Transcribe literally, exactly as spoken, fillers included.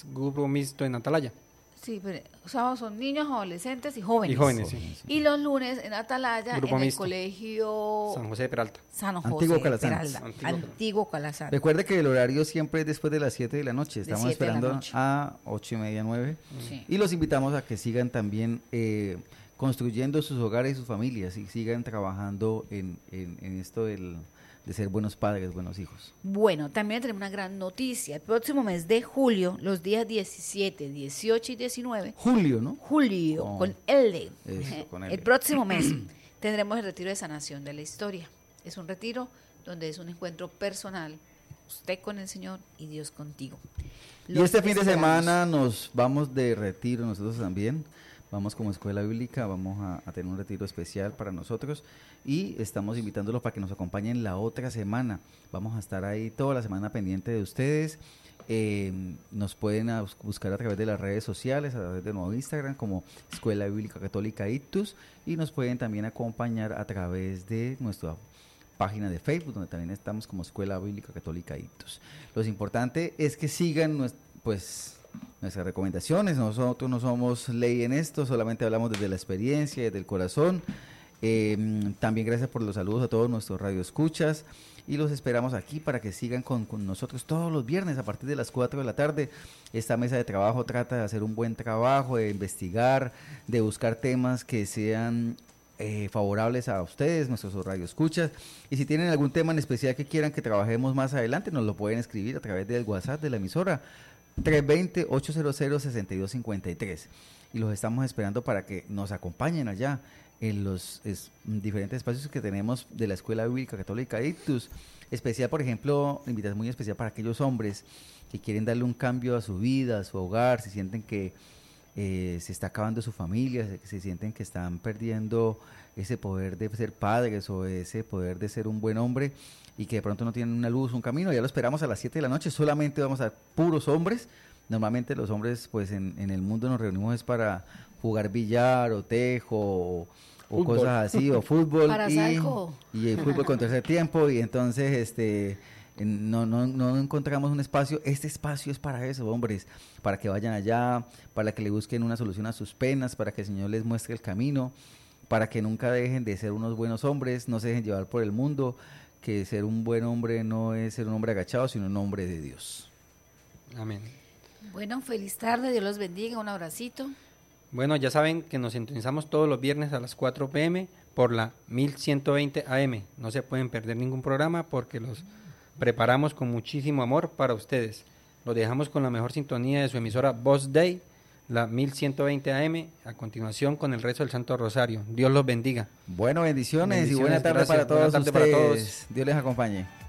grupo mixto en Atalaya. Sí, pero sábados son niños, adolescentes y jóvenes. Y jóvenes, sí. Y los lunes en Atalaya, Grupo en el mixto. colegio San José de Peralta. San José Antiguo de Calasanz. Peralta. Antiguo Antiguo Calasanz. Recuerde que el horario siempre es después de las siete de la noche. Estamos siete de la esperando noche. a ocho y media, nueve. Sí. Y los invitamos a que sigan también eh, construyendo sus hogares y sus familias y sigan trabajando en, en, en esto del, de ser buenos padres, buenos hijos. Bueno, también tenemos una gran noticia. El próximo mes de julio, los días diecisiete, dieciocho y diecinueve, Julio, ¿no? julio, Con- con L, Eso, con L. el próximo mes tendremos el retiro de sanación de la historia. Es un retiro donde es un encuentro personal, usted con el Señor y Dios contigo. Y Los este fin de esperamos. semana nos vamos de retiro nosotros también. Vamos como escuela bíblica, vamos a, a tener un retiro especial para nosotros y estamos invitándolos para que nos acompañen la otra semana. Vamos a estar ahí toda la semana pendiente de ustedes. Eh, nos pueden a bus- buscar a través de las redes sociales, a través de nuevo Instagram como Escuela Bíblica Católica Ictus, y nos pueden también acompañar a través de nuestra página de Facebook, donde también estamos como Escuela Bíblica Católica Ictus. Lo importante es que sigan nues- pues nuestras recomendaciones. Nosotros no somos ley en esto, solamente hablamos desde la experiencia, desde el corazón. Eh, también gracias por los saludos a todos nuestros radioescuchas y los esperamos aquí para que sigan con, con nosotros todos los viernes a partir de las cuatro de la tarde. Esta mesa de trabajo trata de hacer un buen trabajo, de investigar, de buscar temas que sean eh, favorables a ustedes, nuestros radioescuchas. Y si tienen algún tema en especial que quieran que trabajemos más adelante, nos lo pueden escribir a través del WhatsApp de la emisora tres dos cero, ocho cero cero, seis dos cinco tres, y los estamos esperando para que nos acompañen allá en los es, diferentes espacios que tenemos de la Escuela Bíblica Católica Ictus. Especial, por ejemplo, invitación muy especial para aquellos hombres que quieren darle un cambio a su vida, a su hogar, si sienten que eh, se está acabando su familia, se, se sienten que están perdiendo ese poder de ser padres o ese poder de ser un buen hombre y que de pronto no tienen una luz, un camino. Ya lo esperamos a las siete de la noche, solamente vamos a puros hombres. Normalmente los hombres pues en, en el mundo nos reunimos es para jugar billar o tejo o, o cosas así, o fútbol. Para y, salgo. y el fútbol con tercer tiempo, y entonces este en- no, no, no encontramos un espacio. Este espacio es para eso, hombres, para que vayan allá, para que le busquen una solución a sus penas, para que el Señor les muestre el camino, para que nunca dejen de ser unos buenos hombres, no se dejen llevar por el mundo, que ser un buen hombre no es ser un hombre agachado, sino un hombre de Dios. Amén. Bueno, feliz tarde, Dios los bendiga, un abracito. Bueno, ya saben que nos sintonizamos todos los viernes a las cuatro pe eme por la mil ciento veinte A M. No se pueden perder ningún programa porque los preparamos con muchísimo amor para ustedes. Los dejamos con la mejor sintonía de su emisora Voz Day, la mil ciento veinte A M, a continuación con el rezo del Santo Rosario. Dios los bendiga. Bueno, bendiciones, Bendiciones, y buena tarde gracias. para todos Buena tarde para ustedes. todos. Dios les acompañe.